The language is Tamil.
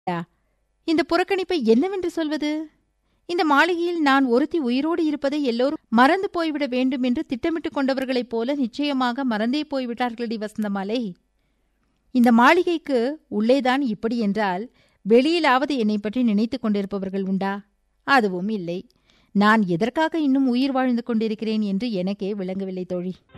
இந்த புறக்கணிப்பை என்னவென்று சொல்வது? இந்த மாளிகையில் நான் ஒருத்தி உயிரோடு இருப்பதை எல்லோரும் மறந்து போய்விட வேண்டும் என்று திட்டமிட்டுக் கொண்டவர்களைப் போல நிச்சயமாக மறந்தே போய்விட்டார்களடி வசந்தமாலை. இந்த மாளிகைக்கு உள்ளேதான் இப்படி என்றால் வெளியிலாவது என்னை பற்றி நினைத்துக் கொண்டிருப்பவர்கள் உண்டா? அதுவும் இல்லை. நான் எதற்காக இன்னும் உயிர் வாழ்ந்து கொண்டிருக்கிறேன் என்று எனக்கே விளங்கவில்லை தோழி.